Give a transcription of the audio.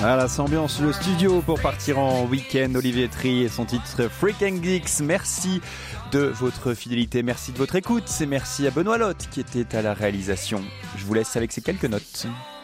Voilà, c'est ambiance le studio pour partir en week-end. Olivier Tri et son titre Freak and Geeks. Merci de votre fidélité, merci de votre écoute et merci à Benoît Lotte qui était à la réalisation. Je vous laisse avec ces quelques notes.